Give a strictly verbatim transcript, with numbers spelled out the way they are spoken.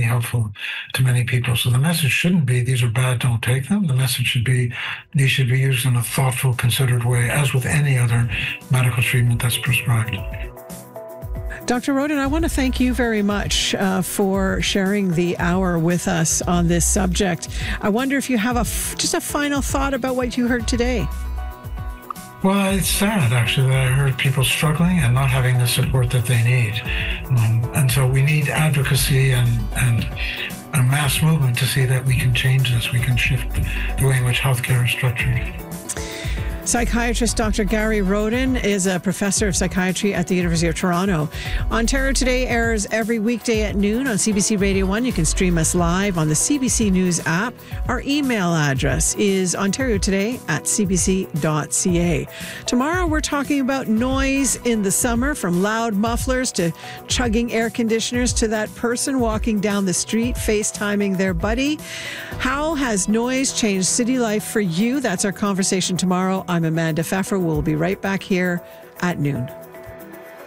helpful to many people. So the message shouldn't be, these are bad, don't take them. The message should be, these should be used in a thoughtful, considered way, as with any other medical treatment that's prescribed. Doctor Roden, I want to thank you very much uh, for sharing the hour with us on this subject. I wonder if you have a f- just a final thought about what you heard today. Well, it's sad, actually, that I heard people struggling and not having the support that they need. Um, and so we need advocacy and, and a mass movement to see that we can change this. We can shift the way in which healthcare is structured. Psychiatrist Doctor Gary Roden is a professor of psychiatry at the University of Toronto. Ontario Today airs every weekday at noon on C B C Radio one. You can stream us live on the C B C News app. Our email address is ontariotoday at c b c dot c a. Tomorrow we're talking about noise in the summer, from loud mufflers to chugging air conditioners to that person walking down the street FaceTiming their buddy. How has noise changed city life for you? That's our conversation tomorrow. I'm Amanda Pfeffer. We'll be right back here at noon.